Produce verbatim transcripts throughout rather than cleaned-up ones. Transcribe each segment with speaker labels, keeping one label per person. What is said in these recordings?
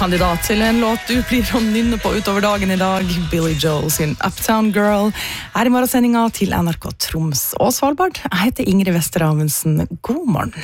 Speaker 1: Kandidat til en låt du blir å nynne på utover dagen i dag, Billy Joel sin Uptown Girl, her i morgensendinga til N R K Troms og Svalbard. Jeg heter Ingrid Wester Amundsen, god morgen.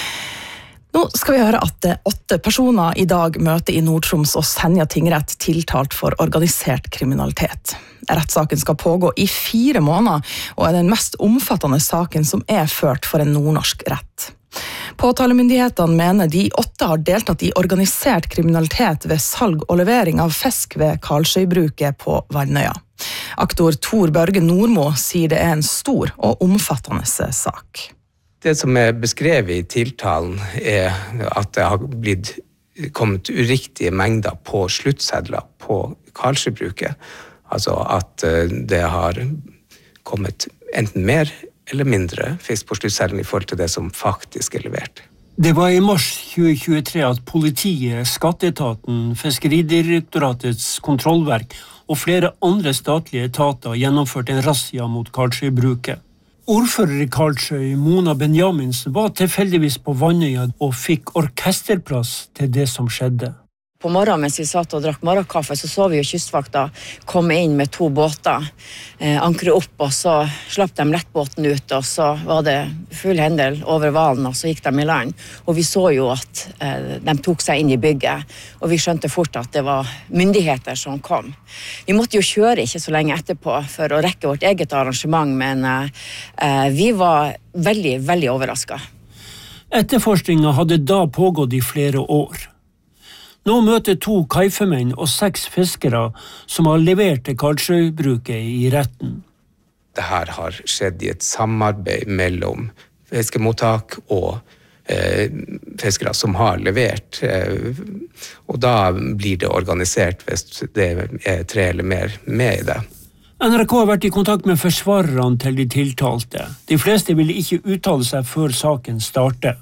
Speaker 1: Nå skal vi høre at åtte personer i dag møter i Nord-Troms og Senja tingrett tiltalt for organisert kriminalitet. Rettssaken skal pågå i fire måneder, og er den mest omfattende saken som er ført for en nordnorsk rett. Påtalemyndighetene mener de åtte har deltatt i organisert kriminalitet ved salg og levering av fisk ved Karlsøybruket på Vannøya. Aktor Tor Børge Nordmo sier det er en stor og omfattende sak.
Speaker 2: Det som er beskrevet i tiltalen er at det har blitt kommet uriktige mengder på sluttsedler på Karlsøybruket. Altså at det har kommet enten mer eller mindre fisk på sluttsedlen i forhold til det som faktisk er levert.
Speaker 3: Det var i mars tjue tjuetre at politiet, Skatteetaten, Fiskeridirektoratets kontrollverk og flere andre statlige etater gjennomførte en razzia mot Karlsøybruket. Ordfører i Karlsøy, Mona Benjaminsen, var tilfeldigvis på Vannøya og fikk orkesterplass til det som skjedde.
Speaker 4: På morgenen mens vi satt og drakk morgenkaffe, så så vi jo kystvakta komme inn med to båter, eh, ankre opp, og så slapp de lettbåten ut, og så var det full hendel over valen, og så gikk de i land. Og vi så jo at eh, de tok seg inn i bygget, og vi skjønte fort at det var myndigheter som kom. Vi måtte jo kjøre ikke så lenge etterpå for å rekke vårt eget arrangement, men eh, vi var veldig, veldig overrasket.
Speaker 3: Etterforskningen hadde da pågått i flere år. Nå møter to kaifemenn og seks fiskere som har levert til Karlsøybruket i retten.
Speaker 2: Dette har skjedd i et samarbeid mellom fiskemottak og eh, fiskere som har levert. Eh, og da blir det organisert hvis det er tre eller mer med i det.
Speaker 3: N R K har vært i kontakt med forsvarerne til de tiltalte. De fleste ville ikke uttale seg før saken starter.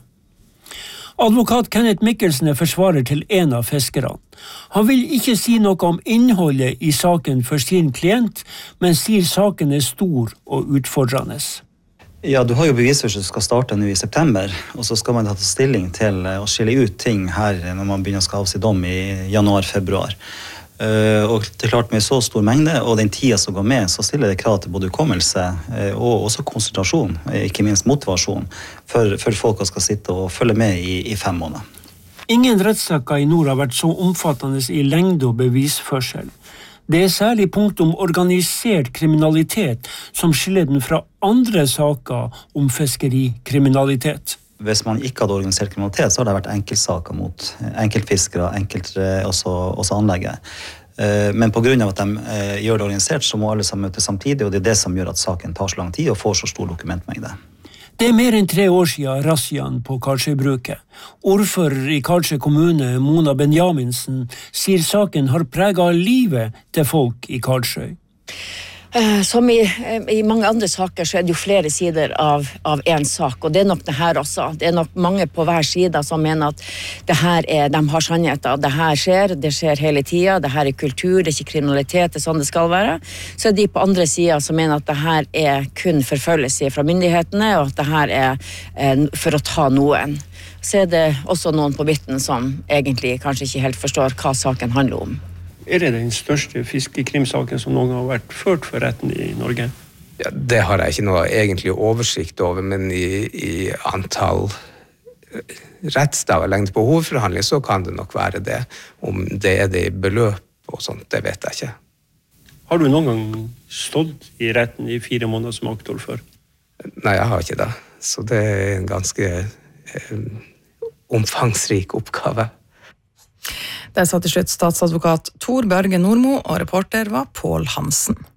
Speaker 3: Advokat Kenneth Mikkelsen er forsvarer til en av fiskerne. Han vil ikke si noe om innholdet i saken for sin klient, men sier saken er stor og utfordrende.
Speaker 5: Ja, du har jo bevisførsel som skal starte nå i september, og så skal man ta stilling til å skille ut ting her når man begynner å skal avsi dom i januar-februar. Uh, og det er klart med så stor mengde, og den tida som går med, så stiller det krav til både hukommelse uh, og også konsentrasjon, ikke minst motivasjon, for, for folk som skal sitte og følge med i, i fem måneder.
Speaker 3: Ingen rettssaker i nord har vært så omfattende i lengde og bevisførsel. Det er særlig punkt om organisert kriminalitet som skiller den fra andre saker om fiskerikriminalitet.
Speaker 5: Hvis man ikke hadde organisert kriminalitet, så har det vært enkeltsaker mot enkeltfiskere, enkelt også, også anlegget. Men på grunn av at de gjør det organisert, så må alle sammen møtes samtidig, og det er det som gjør at saken tar så lang tid og får så stor dokumentmengde.
Speaker 3: Det er mer enn tre år siden razziaen på Karlsøybruket. Ordfører i Karlsøy kommune, Mona Benjaminsen, sier saken har preget livet til folk i Karlsøy.
Speaker 4: Som i, i mange andre saker så er det jo flere sider av, av en sak, og det er nok det her også. Det er nok mange på hver side som mener at det her er, de har sannheter. Det her skjer, det skjer hele tiden, det her er kultur, det er ikke kriminalitet, det er sånn det skal være. Så er de på andre siden som mener at det her er kun forfølgelse fra myndighetene, og at det her er eh, for å ta noen. Så er det også noen på midten som egentlig kanskje ikke helt forstår hva saken handler om.
Speaker 3: Er det den største fiskekrimsaken som noen har vært ført for retten i Norge?
Speaker 2: Ja, det har jeg ikke noe egentlig oversikt over, men i, i antall rettsdager, lengde på hovedforhandling, så kan det nok være det. Om det er det i beløp og sånt, det vet jeg ikke.
Speaker 3: Har du noen gang stått i retten i fire måneder som aktor før?
Speaker 2: Nei, jeg har ikke det. Så det er en ganske eh, omfangsrik oppgave.
Speaker 1: Det sa til slutt statsadvokat Tor Børge Nordmo, og reporter var Pål Hansen.